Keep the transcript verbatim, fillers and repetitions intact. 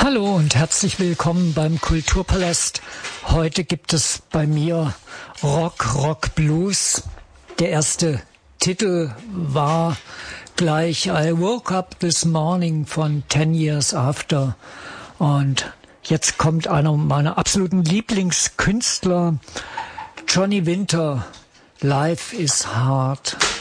Hallo und herzlich willkommen beim Kulturpalast. Heute gibt es bei mir Rock, Rock, Blues. Der erste Titel war gleich I Woke Up This Morning von Ten Years After. Und jetzt kommt einer meiner absoluten Lieblingskünstler, Johnny Winter. Life is Hard.